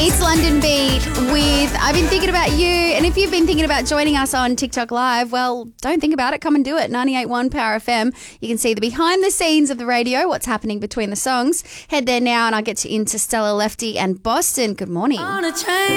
It's London Beat with I've Been Thinking About You. And if you've been thinking about joining us on TikTok Live, well, don't think about it. Come and do it. 98.1 Power FM. You can see the behind the scenes of the radio, what's happening between the songs. Head there now and I'll get you into Stella Lefty and Boston. Good morning.